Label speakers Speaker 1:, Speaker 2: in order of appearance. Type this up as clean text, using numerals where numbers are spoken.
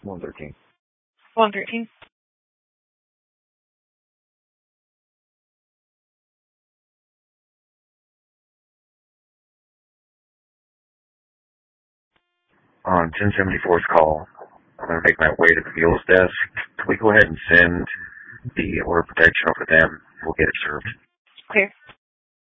Speaker 1: 113.
Speaker 2: 113.
Speaker 1: On 1074's call, I'm going to make my way to the mule's desk. Can we go ahead and send the order of protection over to them? We'll get it served.
Speaker 2: Clear.